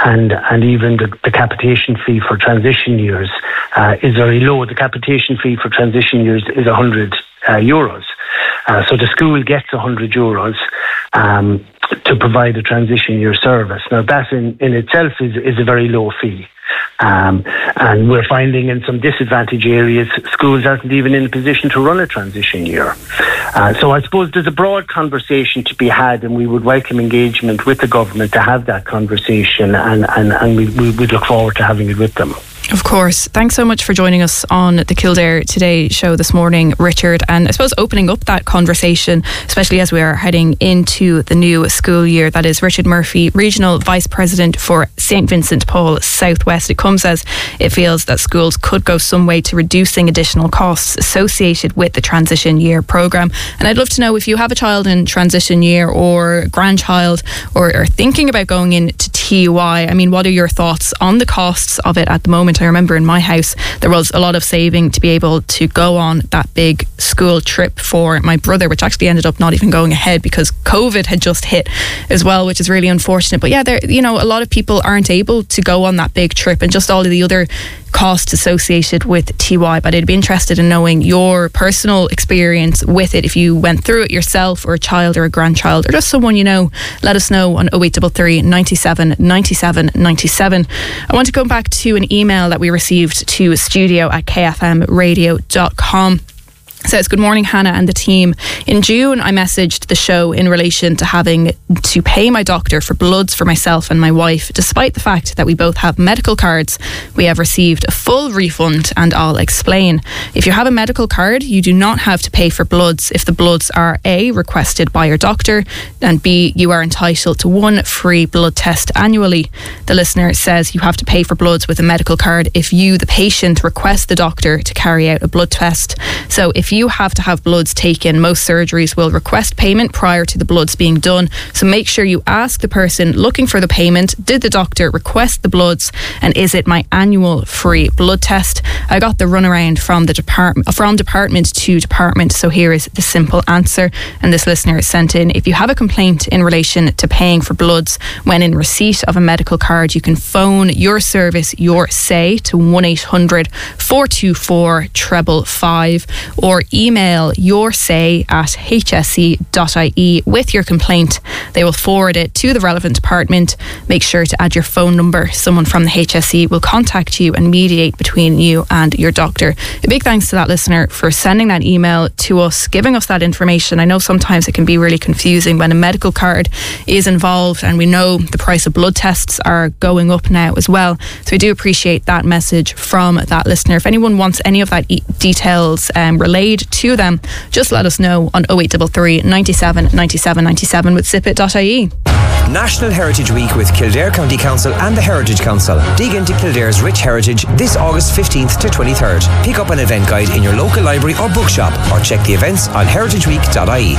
and even the capitation fee for transition years is very low. The capitation fee for transition years is €100. So the school gets €100 to provide a transition year service. Now that in itself is a very low fee. And we're finding in some disadvantaged areas, schools aren't even in a position to run a transition year. So I suppose there's a broad conversation to be had, and we would welcome engagement with the government to have that conversation, and we look forward to having it with them. Of course. Thanks so much for joining us on the Kildare Today show this morning, Richard. And I suppose opening up that conversation, especially as we are heading into the new school year. That is Richard Murphy, Regional Vice President for St Vincent Paul Southwest. It comes as it feels that schools could go some way to reducing additional costs associated with the transition year programme. And I'd love to know if you have a child in transition year or grandchild or are thinking about going into TUI. I mean, what are your thoughts on the costs of it at the moment? I remember in my house there was a lot of saving to be able to go on that big school trip for my brother, which actually ended up not even going ahead because COVID had just hit as well, which is really unfortunate. But yeah, a lot of people aren't able to go on that big trip and just all of the other costs associated with TUI. But I'd be interested in knowing your personal experience with it, if you went through it yourself or a child or a grandchild or just someone you know. Let us know on 0833 97 97 97. I want to go back to an email that we received to studio@kfmradio.com. It says, good morning, Hannah and the team. In June, I messaged the show in relation to having to pay my doctor for bloods for myself and my wife. Despite the fact that we both have medical cards, we have received a full refund, and I'll explain. If you have a medical card, you do not have to pay for bloods if the bloods are A, requested by your doctor, and B, you are entitled to one free blood test annually. The listener says you have to pay for bloods with a medical card if you, the patient, request the doctor to carry out a blood test. So if you have to have bloods taken, most surgeries will request payment prior to the bloods being done. So make sure you ask the person looking for the payment, did the doctor request the bloods, and is it my annual free blood test? I got the runaround from department to department, so here is the simple answer. And this listener sent in, if you have a complaint in relation to paying for bloods when in receipt of a medical card, you can phone your service, your SAY, to 1800 424 555 or email your say@hse.ie with your complaint. They will forward it to the relevant department. Make sure to add your phone number. Someone from the HSE will contact you and mediate between you and your doctor. A big thanks to that listener for sending that email to us, giving us that information. I know sometimes it can be really confusing when a medical card is involved, and we know the price of blood tests are going up now as well. So I do appreciate that message from that listener. If anyone wants any of that details relayed to them, just let us know on 0833 97 97 97 with sipit.ie. National Heritage Week with Kildare County Council and the Heritage Council. Dig into Kildare's rich heritage this August 15th to 23rd. Pick up an event guide in your local library or bookshop, or check the events on heritageweek.ie.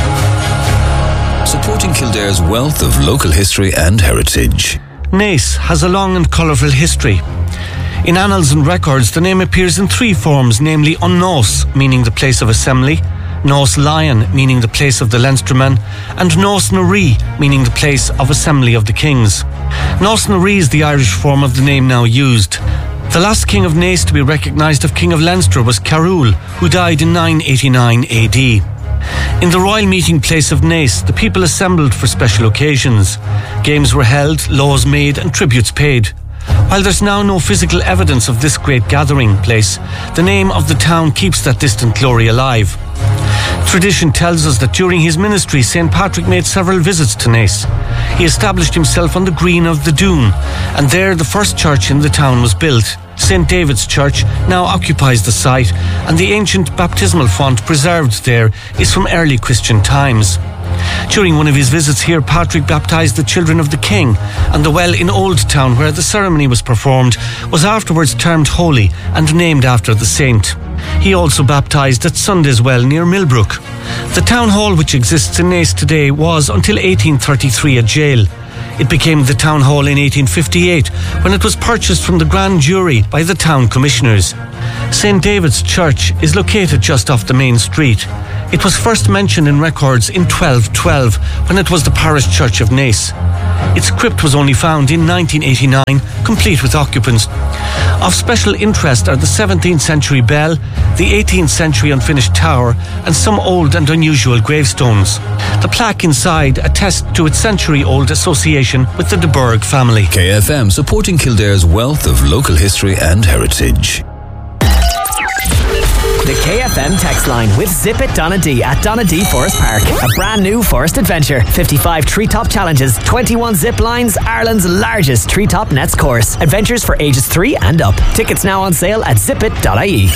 Supporting Kildare's wealth of local history and heritage. Naas has a long and colourful history. In annals and records, the name appears in three forms, namely An Nós, meaning the place of assembly, Nós Lion, meaning the place of the Leinstermen, and Nós na Rí, meaning the place of assembly of the kings. Nós na Rí is the Irish form of the name now used. The last king of Naas to be recognised as King of Leinster was Carúl, who died in 989 AD. In the royal meeting place of Naas, the people assembled for special occasions. Games were held, laws made and tributes paid. While there's now no physical evidence of this great gathering place, the name of the town keeps that distant glory alive. Tradition tells us that during his ministry, St. Patrick made several visits to Naas. He established himself on the green of the Doon, and there the first church in the town was built. St. David's Church now occupies the site, and the ancient baptismal font preserved there is from early Christian times. During one of his visits here, Patrick baptised the children of the king, and the well in Old Town where the ceremony was performed was afterwards termed holy and named after the saint. He also baptised at Sunday's Well near Millbrook. The town hall which exists in Naas today was until 1833 a jail. It became the town hall in 1858 when it was purchased from the grand jury by the town commissioners. St. David's Church is located just off the main street. It was first mentioned in records in 1212 when it was the parish church of Naas. Its crypt was only found in 1989, complete with occupants. Of special interest are the 17th century bell, the 18th century unfinished tower, and some old and unusual gravestones. The plaque inside attests to its century-old association with the De Burgh family. KFM, supporting Kildare's wealth of local history and heritage. The KFM text line with Zip It Donadee at Donadee Forest Park. A brand new forest adventure. 55 treetop challenges, 21 zip lines, Ireland's largest treetop nets course. Adventures for ages 3 and up. Tickets now on sale at zipit.ie.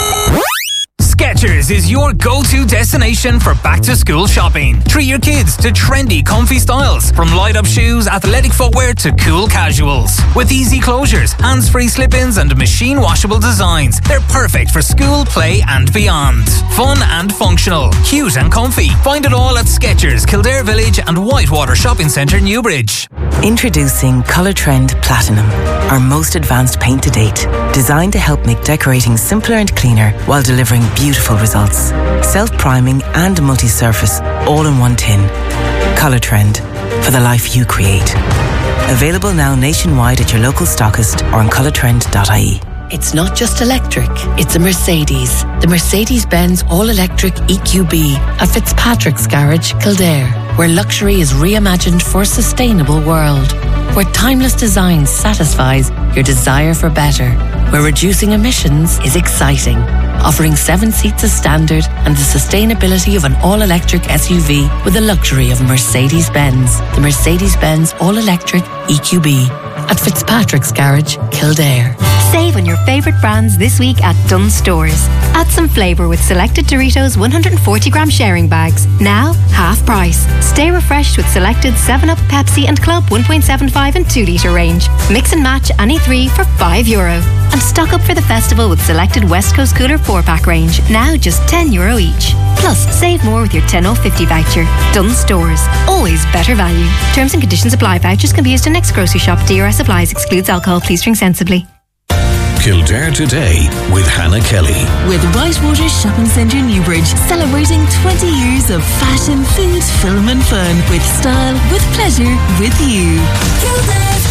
Skechers is your go-to destination for back-to-school shopping. Treat your kids to trendy, comfy styles, from light-up shoes, athletic footwear to cool casuals. With easy closures, hands-free slip-ins and machine-washable designs, they're perfect for school, play and beyond. Fun and functional, cute and comfy. Find it all at Skechers, Kildare Village and Whitewater Shopping Centre, Newbridge. Introducing Colour Trend Platinum, our most advanced paint to date, designed to help make decorating simpler and cleaner while delivering beautiful results. Self-priming and multi-surface, all in one tin. Colour Trend, for the life you create. Available now nationwide at your local stockist or on colourtrend.ie. It's not just electric, it's a Mercedes. The Mercedes-Benz all-electric EQB at Fitzpatrick's Garage, Kildare, where luxury is reimagined for a sustainable world, where timeless design satisfies your desire for better, where reducing emissions is exciting, offering 7 seats as standard and the sustainability of an all-electric SUV with the luxury of Mercedes-Benz. The Mercedes-Benz all-electric EQB at Fitzpatrick's Garage, Kildare. Save on your favourite brands this week at Dunnes Stores. Add some flavour with selected Doritos 140-gram sharing bags. Now, half price. Stay refreshed with selected 7-Up, Pepsi and Club 1.75 and 2 litre range. Mix and match any 3 for €5. And stock up for the festival with selected West Coast Cooler 4-pack range. Now just €10 each. Plus, save more with your 10 off 50 voucher. Dunnes Stores. Always better value. Terms and conditions apply. Vouchers can be used in next grocery shop. DRS applies. Excludes alcohol. Please drink sensibly. Kildare Today with Hannah Kelly. With Whitewater Shopping Centre, Newbridge, celebrating 20 years of fashion, food, film and fun. With style, with pleasure, with you. Kildare's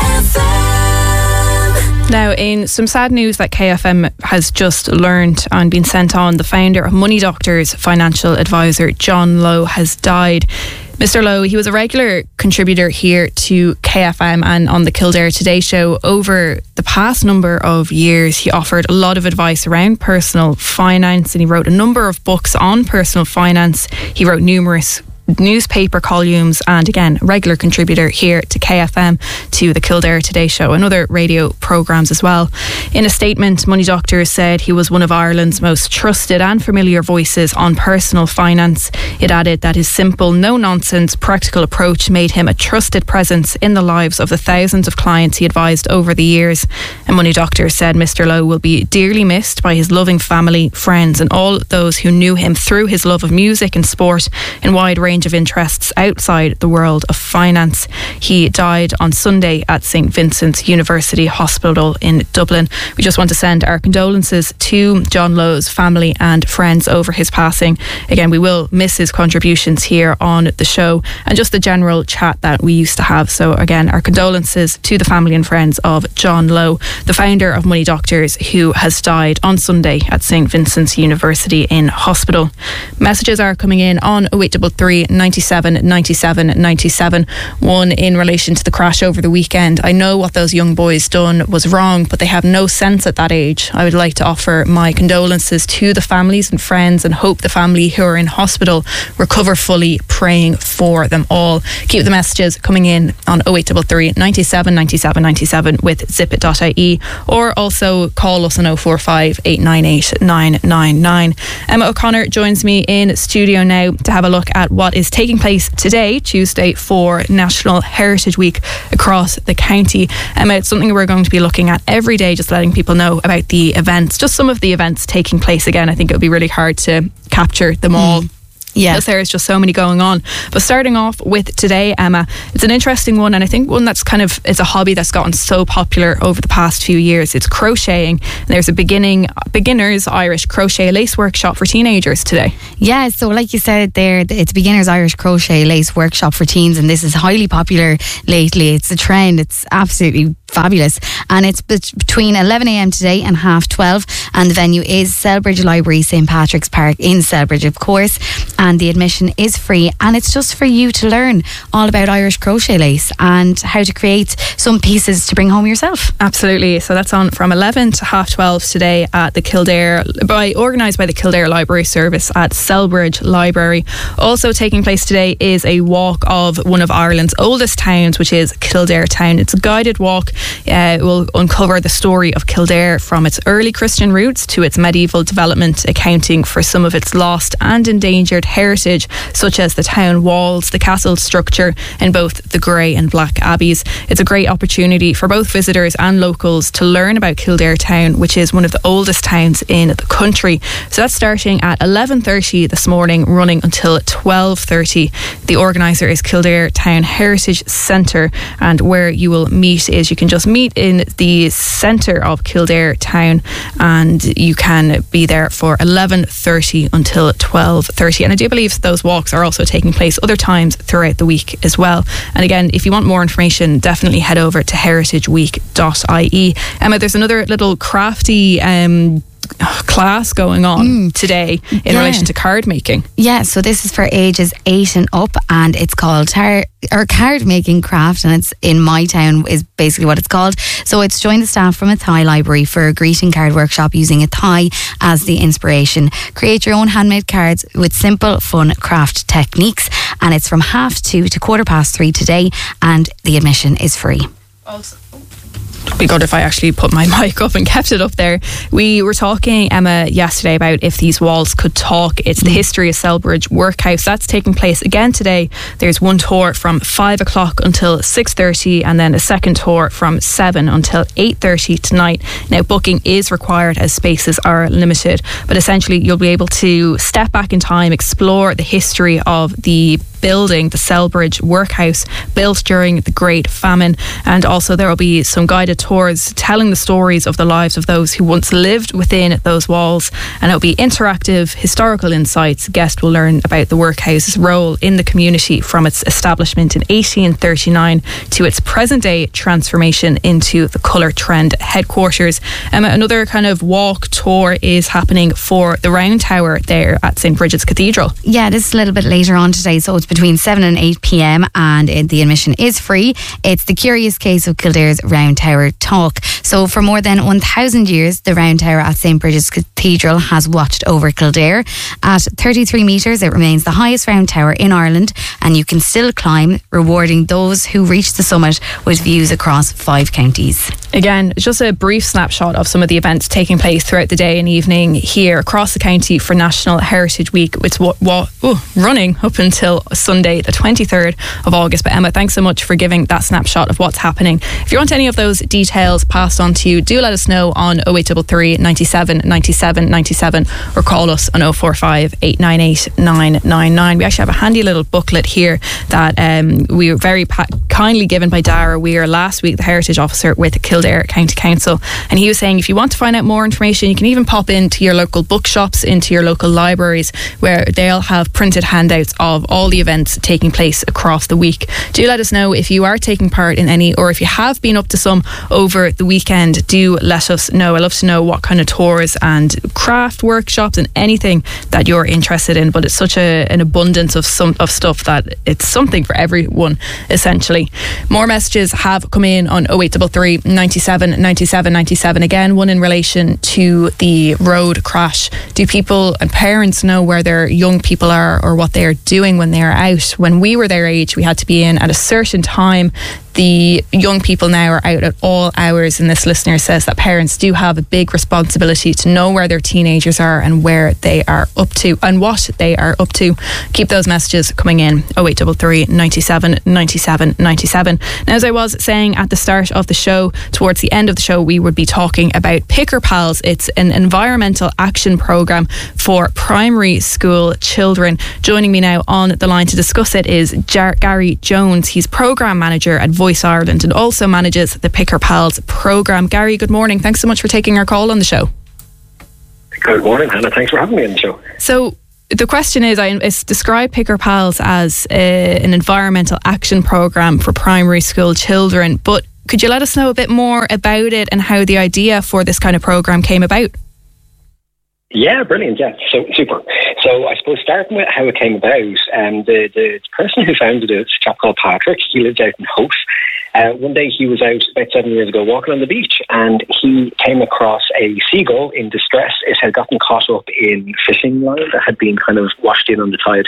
KFM. Now, in some sad news that KFM has just learned and been sent on, the founder of Money Doctors financial advisor John Lowe has died. Mr. Lowe, he was a regular contributor here to KFM and on the Kildare Today show. Over the past number of years, he offered a lot of advice around personal finance and he wrote a number of books on personal finance. He wrote numerous newspaper columns and again regular contributor here to KFM, to the Kildare Today show and other radio programmes as well. In a statement, Money Doctors said he was one of Ireland's most trusted and familiar voices on personal finance. It added that his simple, no-nonsense, practical approach made him a trusted presence in the lives of the thousands of clients he advised over the years. And Money Doctors said Mr. Lowe will be dearly missed by his loving family, friends and all those who knew him through his love of music and sport in wide range of interests outside the world of finance. He died on Sunday at St. Vincent's University Hospital in Dublin. We just want to send our condolences to John Lowe's family and friends over his passing. Again, we will miss his contributions here on the show and just the general chat that we used to have. So again, our condolences to the family and friends of John Lowe, the founder of Money Doctors, who has died on Sunday at St. Vincent's University in Hospital. Messages are coming in on 0833 97 97 97. One in relation to the crash over the weekend. I know what those young boys done was wrong, but they have no sense at that age. I would like to offer my condolences to the families and friends and hope the family who are in hospital recover fully, praying for them all. Keep the messages coming in on 0833 97 97 97 with zipit.ie or also call us on 045 898 999. Emma O'Connor joins me in studio now to have a look at what is taking place today, Tuesday, for National Heritage Week across the county. Emma, it's something we're going to be looking at every day, just letting people know about the events, just some of the events taking place. Again, I think it would be really hard to capture them all. Yeah. Because there's just so many going on. But starting off with today, Emma, it's an interesting one, and I think one that's it's a hobby that's gotten so popular over the past few years. It's crocheting. And there's a beginner's Irish crochet lace workshop for teenagers today. Yeah, so like you said there, it's beginner's Irish crochet lace workshop for teens, and this is highly popular lately. It's a trend. It's absolutely fabulous, and it's between 11 a.m. today and 12:30, and the venue is Selbridge Library, St. Patrick's Park in Selbridge, of course, and the admission is free, and it's just for you to learn all about Irish crochet lace and how to create some pieces to bring home yourself. Absolutely. So that's on from 11 to 12:30 today at the Kildare, organised by the Kildare Library Service at Selbridge Library. Also taking place today is a walk of one of Ireland's oldest towns, which is Kildare Town. It's a guided walk. It will uncover the story of Kildare from its early Christian roots to its medieval development, accounting for some of its lost and endangered heritage, such as the town walls, the castle structure, and both the grey and black abbeys. It's a great opportunity for both visitors and locals to learn about Kildare Town, which is one of the oldest towns in the country. So that's starting at 11:30 this morning, running until 12:30. The organiser is Kildare Town Heritage Centre, and where you will meet is you can just meet in the centre of Kildare Town, and you can be there for 11:30 until 12:30. And I do believe those walks are also taking place other times throughout the week as well. And again, if you want more information, definitely head over to heritageweek.ie. Emma, there's another little crafty class going on today in relation to card making. Yeah, so this is for ages 8 and up, and it's called card making craft, and it's in my town is basically what it's called. So it's joined the staff from a Thai library for a greeting card workshop using a Thai as the inspiration. Create your own handmade cards with simple, fun craft techniques, and it's from 2:30 to 3:15 today, and the admission is free. Also, it'd be good if I actually put my mic up and kept it up there. We were talking, Emma, yesterday about if these walls could talk. It's the history of Selbridge Workhouse. That's taking place again today. There's one tour from 5 o'clock until 6:30, and then a second tour from 7 until 8:30 tonight. Now, booking is required as spaces are limited, but essentially you'll be able to step back in time, explore the history of the building, the Selbridge Workhouse, built during the Great Famine, and also there will be some guided tours telling the stories of the lives of those who once lived within those walls, and it'll be interactive historical insights. Guests will learn about the workhouse's role in the community from its establishment in 1839 to its present day transformation into the Colour Trend headquarters. Another kind of walk tour is happening for the Round Tower there at St. Bridget's Cathedral. Yeah, this is a little bit later on today, so it's between 7 and 8 p.m, and the admission is free. It's the curious case of Kildare's Round Tower talk. So for more than 1,000 years, the Round Tower at St. Bridget's Cathedral has watched over Kildare. At 33 metres, it remains the highest round tower in Ireland, and you can still climb, rewarding those who reach the summit with views across 5 counties. Again, just a brief snapshot of some of the events taking place throughout the day and evening here across the county for National Heritage Week. It's running up until Sunday, the 23rd of August. But Emma, thanks so much for giving that snapshot of what's happening. If you want any of those details passed on to you, do let us know on 0833 97 97 97 or call us on 045 898 999. We actually have a handy little booklet here that we were very kindly given by Dara Weir last week, the Heritage Officer with Kildare County Council, and he was saying if you want to find out more information, you can even pop into your local bookshops, into your local libraries, where they'll have printed handouts of all the events taking place across the week. Do let us know if you are taking part in any, or if you have been up to some over the weekend. Do let us know. I'd love to know what kind of tours and craft workshops and anything that you're interested in, but it's such an abundance of stuff that it's something for everyone essentially. More messages have come in on 0833 97 97 97. Again, one in relation to the road crash. Do people and parents know where their young people are or what they are doing when they are out? When we were their age, we had to be in at a certain time. the young people now are out at all hours, and this listener says that parents do have a big responsibility to know where their teenagers are and where they are up to and what they are up to. Keep those messages coming in. 0833 97 97 97. Now, as I was saying at the start of the show, towards the end of the show, we would be talking about Picker Pals. It's an environmental action programme for primary school children. Joining me now on the line to discuss it is Gary Jones. He's programme manager at Voice Ireland and also manages the Picker Pals programme. Gary, good morning. Thanks so much for taking our call on the show. Good morning, Hannah. Thanks for having me on the show. So the question is, I describe Picker Pals as an environmental action programme for primary school children, but could you let us know a bit more about it and how the idea for this kind of programme came about? Yeah, brilliant. Yeah, so super. So I suppose starting with how it came about, the person who founded it, a chap called Patrick, he lived out in Howth. One day he was out about 7 years ago walking on the beach, and he came across a seagull in distress. It had gotten caught up in fishing line that had been kind of washed in on the tide.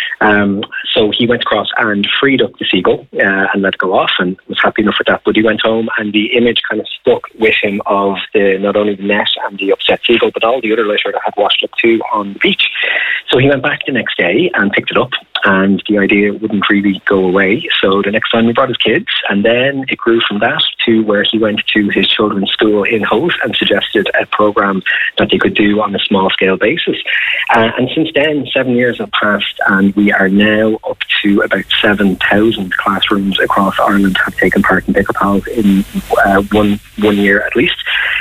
So he went across and freed up the seagull and let it go off, and was happy enough with that. But he went home, and the image kind of stuck with him of not only the net and the upset seagull, but all the other litter that had washed up too on the beach. So he went back the next day and picked it up, and the idea wouldn't really go away. So the next time he brought his kids, and then it grew from that to where he went to his children's school in Howth and suggested a programme that they could do on a small scale basis. And since then, 7 years have passed, and we are now up to about 7,000 classrooms across Ireland have taken part in Picker Pals in one year at least.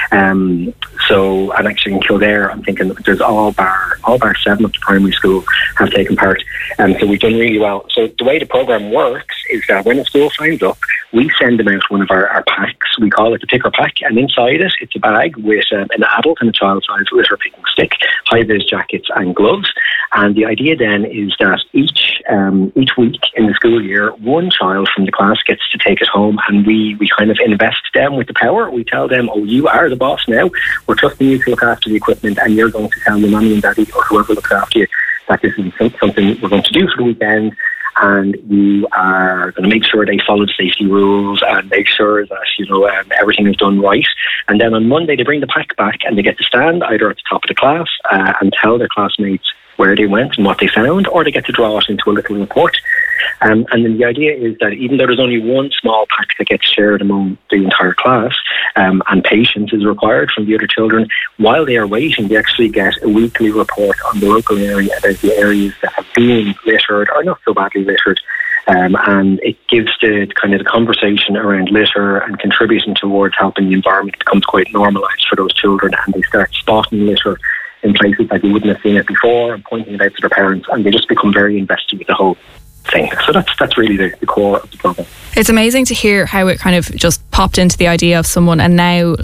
So, and actually in Kildare, I'm thinking there's all bar 7 of the primary school have taken part. So we've done really well. So the way the programme works is that when a school signs up, we send them out one of our packs. We call it the Picker Pack, and inside it, it's a bag with an adult and a child-sized litter picking stick, high-vis jackets and gloves. And the idea then is that each week in the school year, one child from the class gets to take it home, and we kind of invest them with the power. We tell them, oh, you are the boss now. We're trusting you to look after the equipment, and you're going to tell your mommy and daddy or whoever looks after you that this is something we're going to do for the weekend, and you are going to make sure they follow the safety rules and make sure that everything is done right. And then on Monday they bring the pack back, and they get to stand either at the top of the class and tell their classmates where they went and what they found, or they get to draw it into a little report. And then the idea is that even though there's only one small pack that gets shared among the entire class, and patience is required from the other children, while they are waiting, they actually get a weekly report on the local area about the areas that have been littered or not so badly littered. And it gives the kind of the conversation around litter and contributing towards helping the environment becomes quite normalised for those children, and they start spotting litter in places that you wouldn't have seen it before and pointing it out to their parents, and they just become very invested with the whole thing. So that's really the core of the programme. It's amazing to hear how it kind of just popped into the idea of someone, and now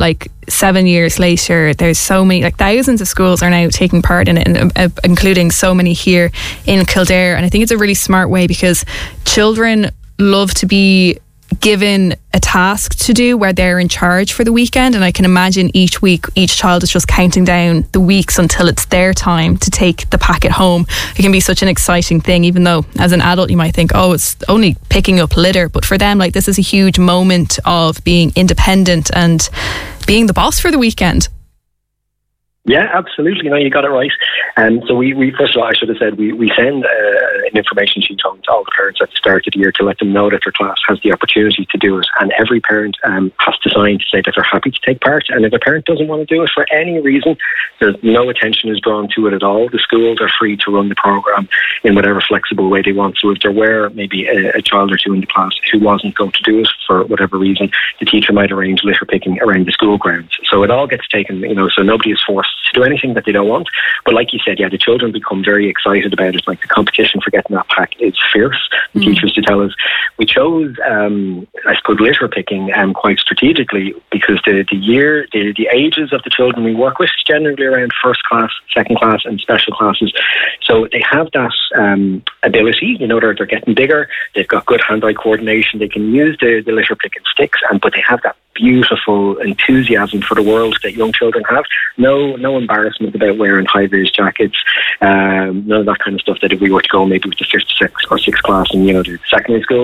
7 years later there's so many, thousands of schools are now taking part in it, including so many here in Kildare. And I think it's a really smart way, because children love to be given a task to do where they're in charge for the weekend, and I can imagine each week each child is just counting down the weeks until it's their time to take the packet home. It can be such an exciting thing, even though as an adult you might think, oh, it's only picking up litter, but for them this is a huge moment of being independent and being the boss for the weekend. Yeah, absolutely. No, you got it right. So we first of all, I should have said, we send an information sheet home to all the parents at the start of the year to let them know that their class has the opportunity to do it. And every parent has to sign to say that they're happy to take part. And if a parent doesn't want to do it for any reason, there's no attention is drawn to it at all. The schools are free to run the programme in whatever flexible way they want. So if there were maybe a child or two in the class who wasn't going to do it for whatever reason, the teacher might arrange litter picking around the school grounds. So it all gets taken, so nobody is forced to do anything that they don't want. But like you said, the children become very excited about it. The competition for getting that pack is fierce. The teachers to tell us. We chose, I suppose, litter picking quite strategically, because the ages of the children we work with generally around first class, second class and special classes. So they have that ability, they're getting bigger, they've got good hand-eye coordination, they can use the litter picking sticks, but they have that beautiful enthusiasm for the world that young children have. No embarrassment about wearing high-vis jackets, none of that kind of stuff that if we were to go maybe with the 5th, 6th or 6th class in the secondary schools.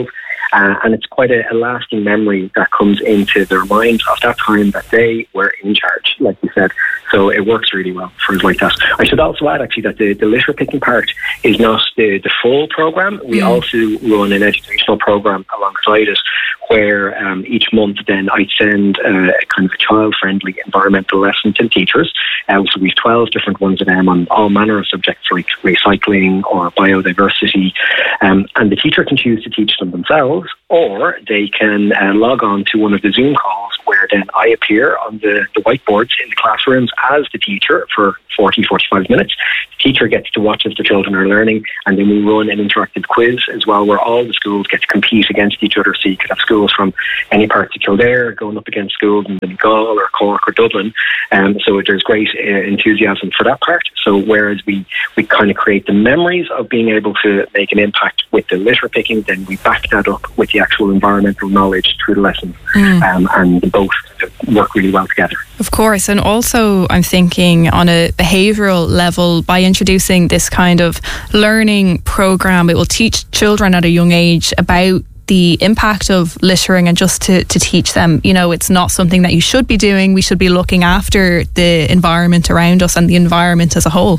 And it's quite a lasting memory that comes into their minds of that time that they were in charge, like you said. So it works really well for us like that. I should also add, actually, that the litter picking part is not the full programme. We also run an educational programme alongside it, where each month then I send a kind of a child-friendly environmental lesson to teachers. So we've 12 different ones of them on all manner of subjects like recycling or biodiversity. And the teacher can choose to teach them themselves, or they can log on to one of the Zoom calls where then I appear on the whiteboards in the classrooms as the teacher for 40-45 minutes. The teacher gets to watch as the children are learning, and then we run an interactive quiz as well, where all the schools get to compete against each other. So you could have schools from any parts of Kildare going up against schools in Donegal or Cork or Dublin. So there's great enthusiasm for that part. So whereas we kind of create the memories of being able to make an impact with the litter picking, then we back that up with the actual environmental knowledge through the lessons. And both work really well together. Of course, and also I'm thinking on a behavioural level, by introducing this kind of learning programme, it will teach children at a young age about the impact of littering, and just to teach them, you know, it's not something that you should be doing. We should be looking after the environment around us and the environment as a whole.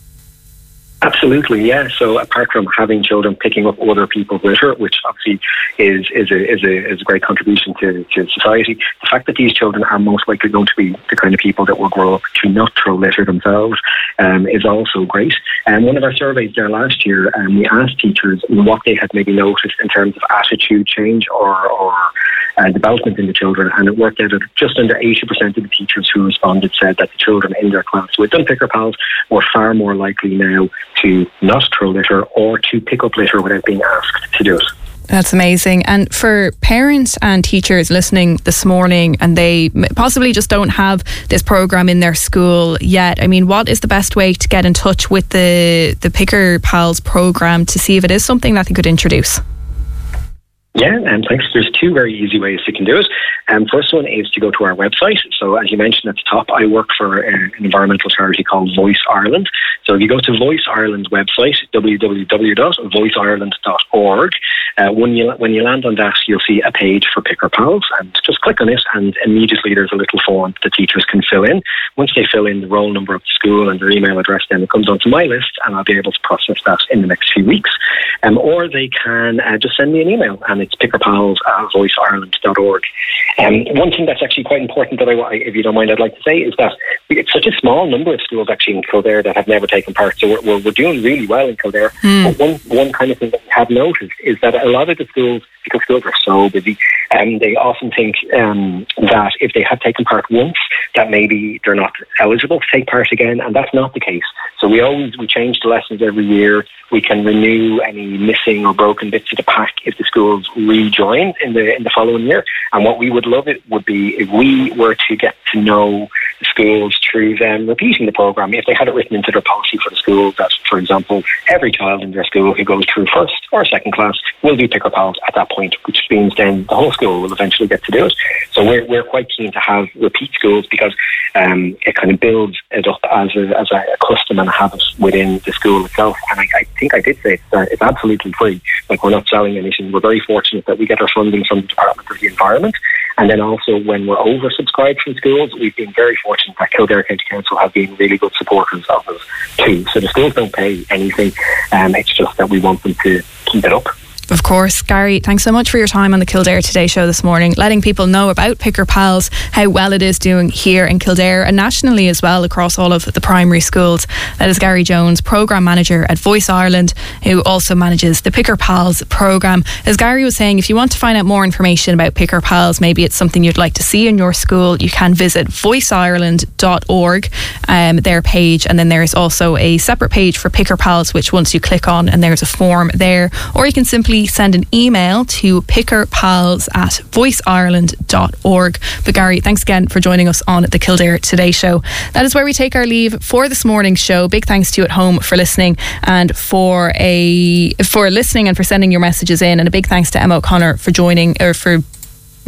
Absolutely, yeah. So apart from having children picking up other people's litter, which obviously is a great contribution to society, the fact that these children are most likely going to be the kind of people that will grow up to not throw litter themselves is also great. And one of our surveys there last year, we asked teachers what they had maybe noticed in terms of attitude change or development in the children, and it worked out that just under 80% of the teachers who responded said that the children in their class with Done Picker Pals were far more likely now to not throw litter or to pick up litter without being asked to do it. That's amazing. And for parents and teachers listening this morning, and they possibly just don't have this programme in their school yet, I mean, what is the best way to get in touch with the Picker Pals programme to see if it is something that they could introduce? Yeah, and thanks. There's two very easy ways you can do it. First one is to go to our website. So as you mentioned at the top, I work for an environmental charity called Voice Ireland. So if you go to Voice Ireland's website, www.voiceIreland.org, when you land on that, you'll see a page for Picker Pals, and just click on it, and immediately there's a little form the teachers can fill in. Once they fill in the roll number of the school and their email address, then it comes onto my list, and I'll be able to process that in the next few weeks. Or they can just send me an email, and it's pickerpals@voiceireland.org. One thing that's actually quite important that if you don't mind, I'd like to say is that it's such a small number of schools actually in Kildare that have never taken part. So we're doing really well in Kildare. But one kind of thing that we have noticed is that a lot of the schools, because schools are so busy, they often think that if they have taken part once, that maybe they're not eligible to take part again, and that's not the case. So we change the lessons every year. We can renew any missing or broken bits of the pack if the schools rejoin in the following year. And what we would love it would be if we were to get to know the schools through them repeating the programme. If they had it written into their policy for the school that, for example, every child in their school who goes through first or second class will do Picker Pals at that point, which means then the whole school will eventually get to do it. So we're quite keen to have repeat schools, because it kind of builds it up as a custom and a habit within the school itself. And I think I did say it's absolutely free. Like, we're not selling anything. We're very fortunate that we get our funding from the Department of the Environment. And then also, when we're oversubscribed from schools, we've been very fortunate that Kildare County Council have been really good supporters of us too. So the schools don't pay anything. It's just that we want them to keep it up. Of course. Gary, thanks so much for your time on the Kildare Today show this morning, letting people know about Picker Pals, how well it is doing here in Kildare and nationally as well across all of the primary schools. That is Gary Jones, Programme Manager at Voice Ireland, who also manages the Picker Pals programme. As Gary was saying, if you want to find out more information about Picker Pals, maybe it's something you'd like to see in your school, you can visit voiceireland.org, their page, and then there's also a separate page for Picker Pals, which once you click on, and there's a form there, or you can simply send an email to pickerpals@voiceireland.org. But Gary, thanks again for joining us on the Kildare Today show. That is where we take our leave for this morning's show. Big thanks to you at home for listening and for listening and for sending your messages in, and a big thanks to Emma O'Connor for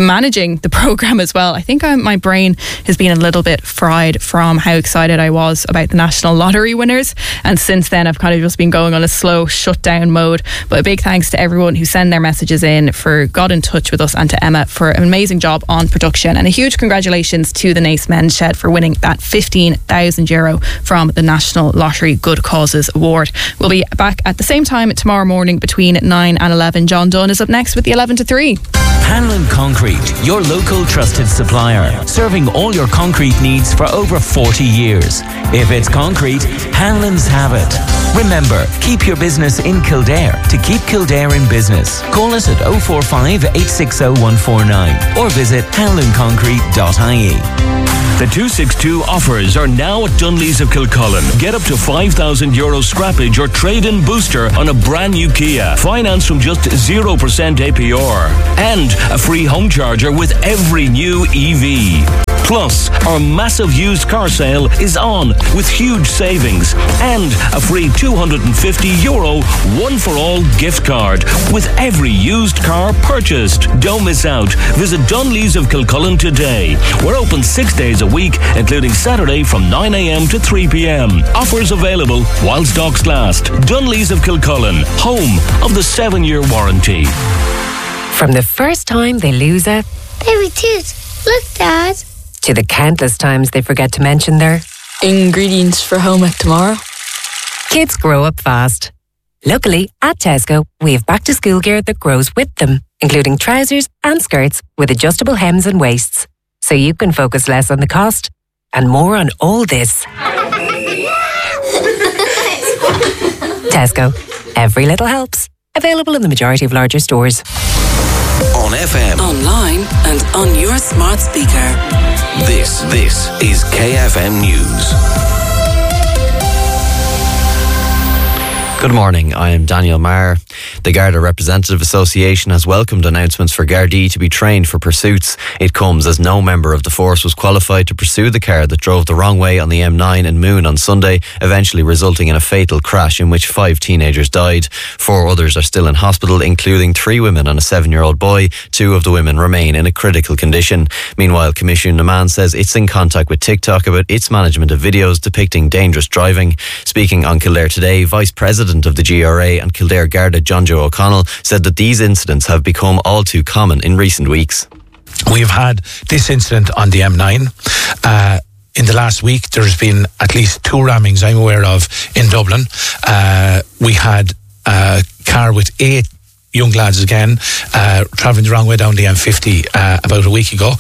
managing the programme as well. I think my brain has been a little bit fried from how excited I was about the National Lottery winners, and since then I've kind of just been going on a slow shutdown mode. But a big thanks to everyone who sent their messages in, for got in touch with us, and to Emma for an amazing job on production, and a huge congratulations to the Naas Men's Shed for winning that €15,000 from the National Lottery Good Causes Award. We'll be back at the same time tomorrow morning between 9 and 11. John Dunn is up next with the 11 to 3. Hanlon Concrete, your local trusted supplier, serving all your concrete needs for over 40 years. If it's concrete, Hanlon's have it. Remember, keep your business in Kildare to keep Kildare in business. Call us at 045 860 149 or visit hanlonconcrete.ie. The 262 offers are now at Dunlees of Kilcullen. Get up to €5,000 scrappage or trade-in booster on a brand new Kia. Finance from just 0% APR. And a free home charger with every new EV. Plus, our massive used car sale is on with huge savings and a free €250 one-for-all gift card with every used car purchased. Don't miss out. Visit Dunlees of Kilcullen today. We're open 6 days a week, including Saturday from 9 a.m. to 3 p.m. Offers available while stocks last. Dunlees of Kilcullen, home of the 7-year warranty. From the first time they lose a baby tooth, look, Dad, to the countless times they forget to mention their ingredients for home ec tomorrow. Kids grow up fast. Luckily, at Tesco, we have back to school gear that grows with them, including trousers and skirts with adjustable hems and waists. So you can focus less on the cost and more on all this. Tesco. Every little helps. Available in the majority of larger stores. On FM, online and on your smart speaker. This is KFM News. Good morning, I am Daniel Maher. The Garda Representative Association has welcomed announcements for Gardaí to be trained for pursuits. It comes as no member of the force was qualified to pursue the car that drove the wrong way on the M9 in Moon on Sunday, eventually resulting in a fatal crash in which 5 teenagers died. 4 others are still in hospital, including 3 women and a 7-year-old boy. 2 of the women remain in a critical condition. Meanwhile, Commission Naman says it's in contact with TikTok about its management of videos depicting dangerous driving. Speaking on Kildare Today, Vice President of the GRA and Kildare Garda John Joe O'Connell said that these incidents have become all too common in recent weeks. We've had this incident on the M9. In the last week, there's been at least 2 rammings I'm aware of in Dublin. We had a car with 8 young lads again travelling the wrong way down the M50 about a week ago.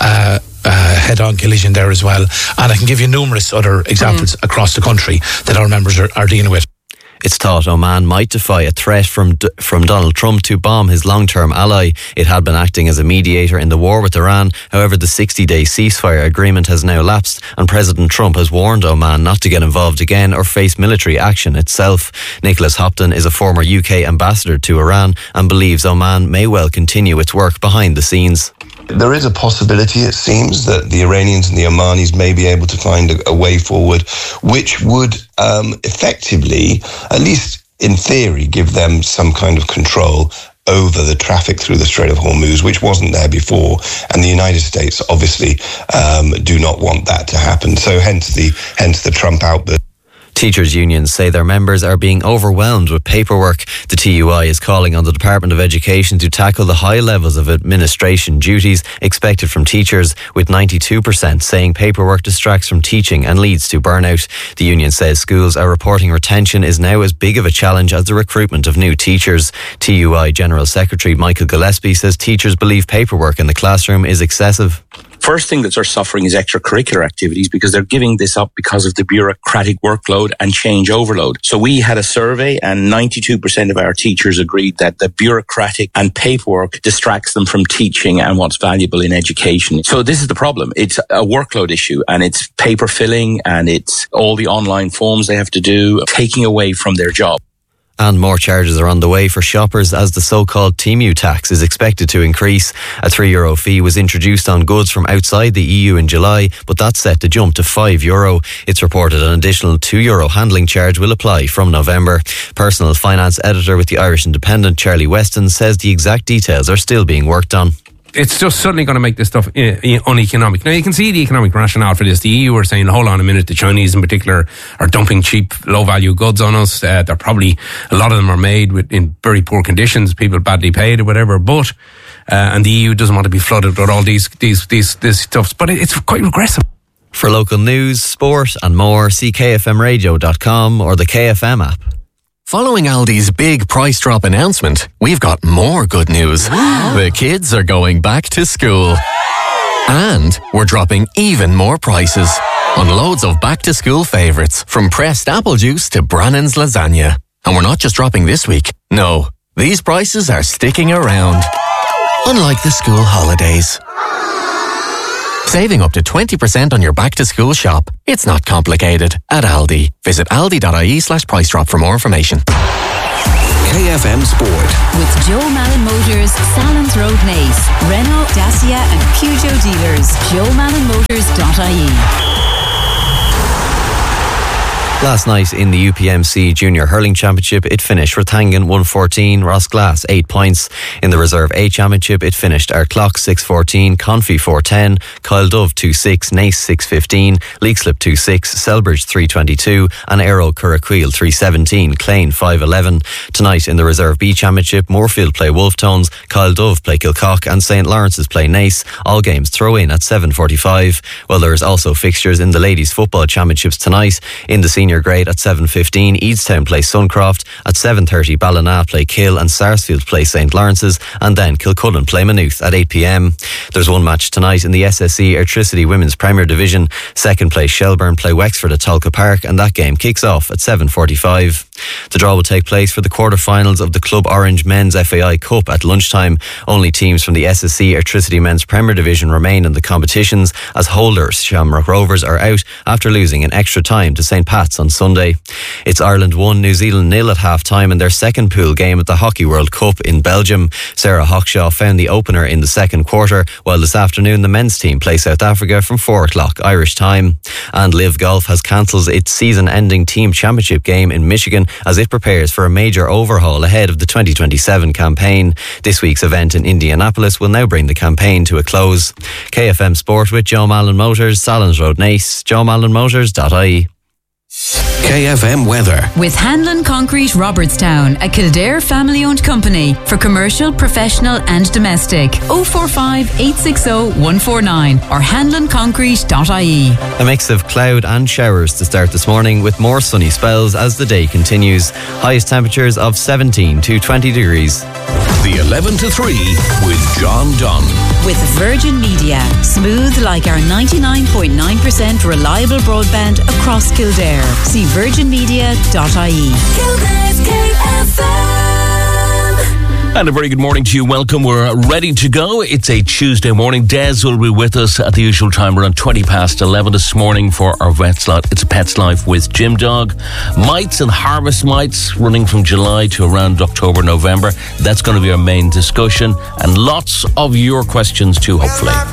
Head-on collision there as well. And I can give you numerous other examples across the country that our members are dealing with. It's thought Oman might defy a threat from Donald Trump to bomb his long-term ally. It had been acting as a mediator in the war with Iran. However, the 60-day ceasefire agreement has now lapsed, and President Trump has warned Oman not to get involved again or face military action itself. Nicholas Hopton is a former UK ambassador to Iran and believes Oman may well continue its work behind the scenes. There is a possibility, it seems, that the Iranians and the Omanis may be able to find a way forward, which would effectively, at least in theory, give them some kind of control over the traffic through the Strait of Hormuz, which wasn't there before. And the United States obviously do not want that to happen. So hence the Trump outburst. Teachers' unions say their members are being overwhelmed with paperwork. The TUI is calling on the Department of Education to tackle the high levels of administration duties expected from teachers, with 92% saying paperwork distracts from teaching and leads to burnout. The union says schools are reporting retention is now as big of a challenge as the recruitment of new teachers. TUI General Secretary Michael Gillespie says teachers believe paperwork in the classroom is excessive. First thing that they're suffering is extracurricular activities because they're giving this up because of the bureaucratic workload and change overload. So we had a survey and 92% of our teachers agreed that the bureaucratic and paperwork distracts them from teaching and what's valuable in education. So this is the problem. It's a workload issue and it's paper filling and it's all the online forms they have to do, taking away from their job. And more charges are on the way for shoppers as the so-called Temu tax is expected to increase. A €3 fee was introduced on goods from outside the EU in July, but that's set to jump to €5. It's reported an additional €2 handling charge will apply from November. Personal finance editor with the Irish Independent, Charlie Weston, says the exact details are still being worked on. it's just suddenly going to make this stuff uneconomic. Now, you can see the economic rationale for this. The EU are saying, hold on a minute, the Chinese in particular are dumping cheap, low-value goods on us. They're probably, a lot of them are made in very poor conditions, people badly paid or whatever, but and the EU doesn't want to be flooded with all these stuff. But it's quite regressive. For local news, sport and more, see kfmradio.com or the KFM app. Following Aldi's big price drop announcement, we've got more good news. The kids are going back to school. And we're dropping even more prices on loads of back-to-school favourites, from pressed apple juice to Brannan's lasagna. And we're not just dropping this week. No, these prices are sticking around. Unlike the school holidays. Saving up to 20% on your back-to-school shop. It's not complicated at Aldi. Visit aldi.ie/price drop for more information. KFM Sport. With Joe Malin Motors, Salons Road, Naas, Renault, Dacia and Peugeot dealers. JoeMalinMotors.ie. Last night in the UPMC Junior Hurling Championship, it finished Rathangan 114, Rossglass 8 points. In the Reserve A Championship, it finished Arklock 614, Confey 410, Kyle Dove 26, Naas 615, Leixlip 26, Selbridge 322 and Aero Curraqueel 317, Clane 511. Tonight in the Reserve B Championship, Moorfield play Wolftones, Kyle Dove play Kilcock and St Lawrence's play Naas. All games throw in at 7:45. Well, there is also fixtures in the Ladies Football Championships tonight. In the senior grade at 7:15, Eadstown play Suncroft. At 7:30, Ballina play Kill and Sarsfield play St Lawrence's, and then Kilcullen play Maynooth at 8 p.m. There's one match tonight in the SSE Airtricity Women's Premier Division. Second place Shelburne play Wexford at Tolka Park, and that game kicks off at 7:45. The draw will take place for the quarter-finals of the Club Orange Men's FAI Cup at lunchtime. Only teams from the SSE Airtricity Men's Premier Division remain in the competitions, as holders Shamrock Rovers are out after losing in extra time to St Pat's on Sunday. It's Ireland 1, New Zealand 0 at half-time in their second pool game at the Hockey World Cup in Belgium. Sarah Hawkshaw found the opener in the second quarter, while this afternoon the men's team play South Africa from 4 o'clock Irish time. And Liv Golf has cancelled its season-ending team championship game in Michigan as it prepares for a major overhaul ahead of the 2027 campaign. This week's event in Indianapolis will now bring the campaign to a close. KFM Sport with Joe Malin Motors, Salons Road, Naas, JoeMalinMotors.ie. KFM Weather. With Hanlon Concrete Robertstown, a Kildare family-owned company for commercial, professional and domestic. 045 860 149 or hanlonconcrete.ie. A mix of cloud and showers to start this morning, with more sunny spells as the day continues. Highest temperatures of 17 to 20 degrees. The 11 to 3 with John Dunn. With Virgin Media, smooth like our 99.9% reliable broadband across Kildare. See virginmedia.ie. Kildare's KFM. And a very good morning to you. Welcome. We're ready to go. It's a Tuesday morning. Des will be with us at the usual time around 11:20 this morning for our Vets Life. It's a Pet's Life with Jim Dog. Mites and harvest mites running from July to around October, November. That's going to be our main discussion, and lots of your questions too, hopefully.